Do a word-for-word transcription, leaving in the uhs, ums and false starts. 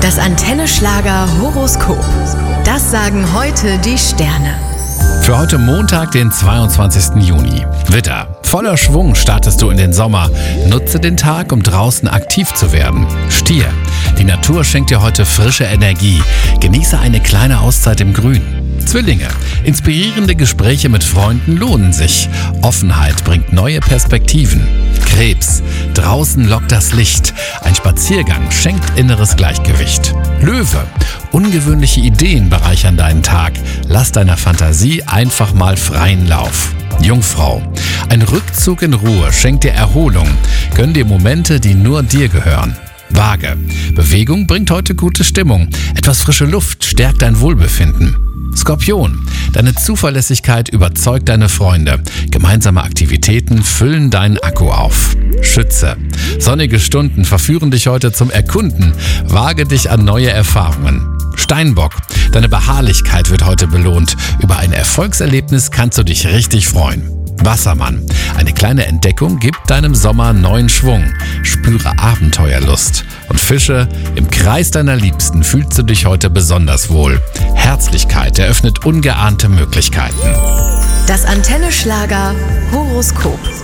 Das Antenne Schlager Horoskop. Das sagen heute die Sterne. Für heute Montag, den zweiundzwanzigsten Juni. Widder, voller Schwung startest du in den Sommer. Nutze den Tag, um draußen aktiv zu werden. Stier, die Natur schenkt dir heute frische Energie. Genieße eine kleine Auszeit im Grün. Zwillinge, inspirierende Gespräche mit Freunden lohnen sich. Offenheit bringt neue Perspektiven. Krebs, draußen lockt das Licht. Ein Spaziergang schenkt inneres Gleichgewicht. Löwe, ungewöhnliche Ideen bereichern deinen Tag. Lass deiner Fantasie einfach mal freien Lauf. Jungfrau, ein Rückzug in Ruhe schenkt dir Erholung. Gönn dir Momente, die nur dir gehören. Waage, Bewegung bringt heute gute Stimmung. Etwas frische Luft stärkt dein Wohlbefinden. Skorpion, deine Zuverlässigkeit überzeugt deine Freunde. Gemeinsame Aktivitäten füllen deinen Akku auf. Schütze, sonnige Stunden verführen dich heute zum Erkunden. Wage dich an neue Erfahrungen. Steinbock, deine Beharrlichkeit wird heute belohnt. Über ein Erfolgserlebnis kannst du dich richtig freuen. Wassermann, eine kleine Entdeckung gibt deinem Sommer neuen Schwung. Spüre Abenteuerlust. Und Fische, im Kreis deiner Liebsten fühlst du dich heute besonders wohl. Herzlichkeit eröffnet ungeahnte Möglichkeiten. Das Antenne Schlager Horoskop.